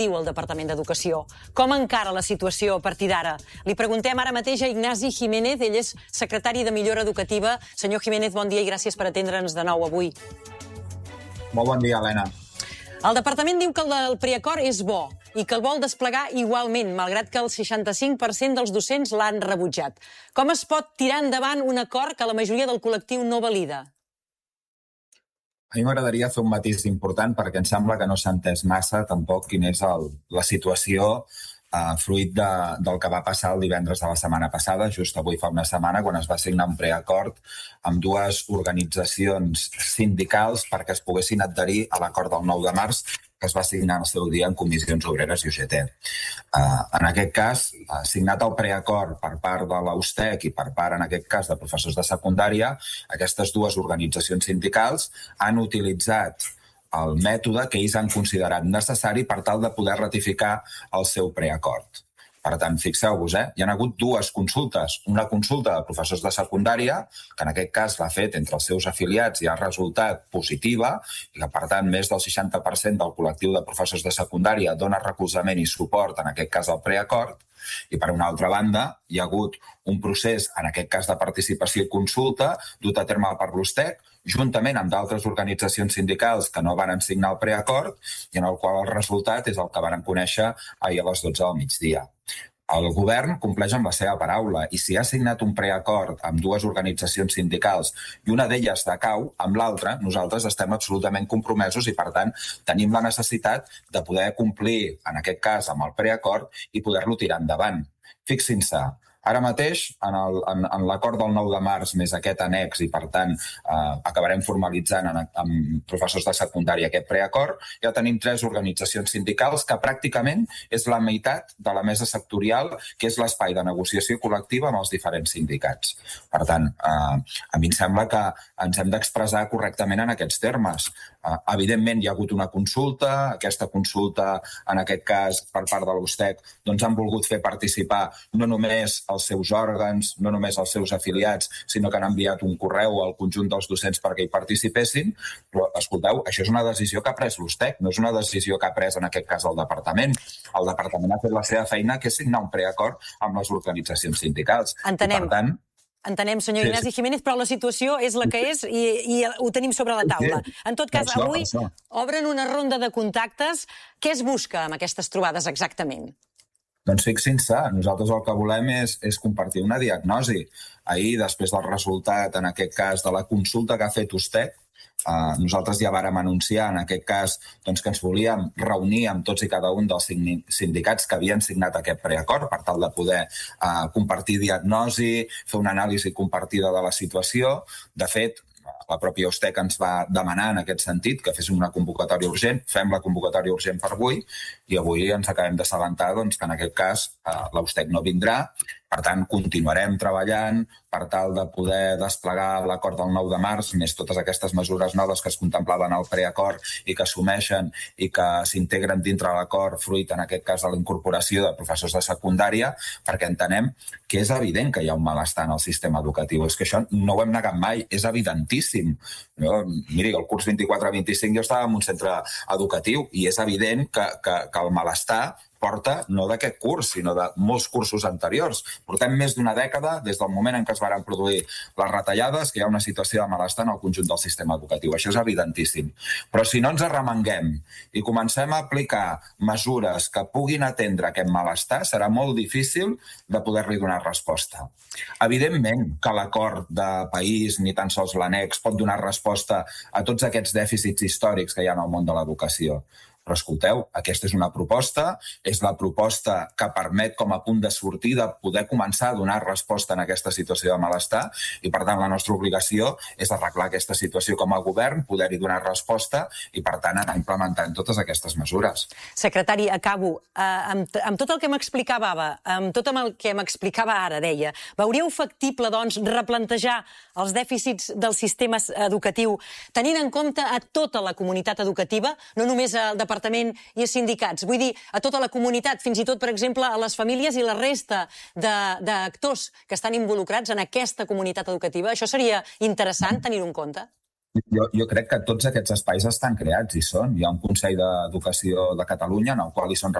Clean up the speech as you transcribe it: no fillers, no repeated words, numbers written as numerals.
Diu el Departament d'Educació. Com encara la situació a partir d'ara? Li preguntem ara mateix a Ignasi Jiménez, ell és secretari de Millora Educativa. Senyor Jiménez, bon dia i gràcies per atendre'ns de nou avui. Molt bon dia, Helena. El departament diu que el preacord és bo i que el vol desplegar igualment, malgrat que el 65% dels docents l'han rebutjat. Com es pot tirar endavant un acord que la majoria del col·lectiu no valida? A mi m'agradaria fer un matís important perquè em sembla que no s'ha entès massa tampoc quina és la situació fruit del que va passar el divendres de la setmana passada, just avui fa una setmana, quan es va signar un preacord amb dues organitzacions sindicals perquè es poguessin adherir a l'acord del 9 de març que es va signar al seu dia en Comissions Obreres i UGT. En aquest cas, signat el preacord per part de la USTEC i per part, en aquest cas, de professors de secundària, aquestes dues organitzacions sindicals han utilitzat el mètode que ells han considerat necessari per tal de poder ratificar el seu preacord. Per tant, fixeu-vos, hi ha hagut dues consultes. Una consulta de professors de secundària, que en aquest cas l'ha fet entre els seus afiliats i ha resultat positiva, i que, per tant, més del 60% del col·lectiu de professors de secundària dona recolzament i suport, en aquest cas, al preacord. I, per una altra banda, hi ha hagut un procés, en aquest cas de participació i consulta, dut a terme per l'USTEC, juntament amb d'altres organitzacions sindicals que no van signar el preacord i en el qual el resultat és el que van conèixer ahir a les 12 del migdia. El govern compleix amb la seva paraula i si ha signat un preacord amb dues organitzacions sindicals i una d'elles decau, amb l'altra nosaltres estem absolutament compromesos i, per tant, tenim la necessitat de poder complir, en aquest cas, amb el preacord i poder-lo tirar endavant. Fixin-se, ara mateix, en l'acord del 9 de març, més aquest annex, i per tant acabarem formalitzant amb professors de secundària aquest preacord, ja tenim 3 organitzacions sindicals que pràcticament és la meitat de la mesa sectorial, que és l'espai de negociació col·lectiva amb els diferents sindicats. Per tant, a mi em sembla que ens hem d'expressar correctament en aquests termes. Evidentment, hi ha hagut una consulta. Aquesta consulta, en aquest cas, per part de l'USTEC, doncs han volgut fer participar no només els seus òrgans, no només els seus afiliats, sinó que han enviat un correu al conjunt dels docents perquè hi participessin. Però, escolteu, això és una decisió que ha pres l'USTEC, no és una decisió que ha pres, en aquest cas, el departament. El departament ha fet la seva feina, que és signar un preacord amb les organitzacions sindicals. Entenem. Entenem, senyor Ignasi Jiménez, però la situació és la que és i ho tenim sobre la taula. En tot cas, avui obren una ronda de contactes. Què es busca amb aquestes trobades exactament? Doncs fixin-se, nosaltres el que volem és compartir una diagnosi. Ahir, després del resultat, en aquest cas, de la consulta que ha fet USTEC, nosaltres ja vàrem anunciar, en aquest cas, doncs, que ens volíem reunir amb tots i cada un dels sindicats que havien signat aquest preacord per tal de poder compartir diagnosi, fer una anàlisi compartida de la situació. De fet, la pròpia USTEC ens va demanar en aquest sentit que féssim una convocatòria urgent. Fem la convocatòria urgent per avui i avui ens acabem d'assabentar que en aquest cas la USTEC no vindrà. Per tant, continuarem treballant per tal de poder desplegar l'acord del 9 de març, més totes aquestes mesures noves que es contemplaven al preacord i que assumeixen i que s'integren dintre l'acord fruit, en aquest cas, de la incorporació de professors de secundària, perquè entenem que és evident que hi ha un malestar en el sistema educatiu. És que això no ho hem negat mai, és evidentíssim. Miri, el curs 24-25 jo estava en un centre educatiu i és evident que el malestar porta no d'aquest curs, sinó de molts cursos anteriors. Portem més d'una dècada, des del moment en què es van produir les retallades, que hi ha una situació de malestar en el conjunt del sistema educatiu. Això és evidentíssim. Però si no ens arremanguem i comencem a aplicar mesures que puguin atendre aquest malestar, serà molt difícil de poder-li donar resposta. Evidentment que l'acord de país, ni tan sols l'annex, pot donar resposta a tots aquests dèficits històrics que hi ha en el món de l'educació. Però escolteu, aquesta és una proposta, és la proposta que permet com a punt de sortida poder començar a donar resposta en aquesta situació de malestar i, per tant, la nostra obligació és arreglar aquesta situació com a govern, poder-hi donar resposta i, per tant, anar implementant totes aquestes mesures. Secretari, acabo. Amb tot el que m'explicava, amb tot el que m'explicava ara, deia, veuríeu factible, doncs, replantejar els dèficits del sistema educatiu tenint en compte a tota la comunitat educativa, no només al departament i als sindicats. Vull dir, a tota la comunitat, fins i tot, per exemple, a les famílies i la resta d'actors que estan involucrats en aquesta comunitat educativa. Això seria interessant tenir-ho en compte? Jo crec que tots aquests espais estan creats, i són. Hi ha un Consell d'Educació de Catalunya en el qual hi són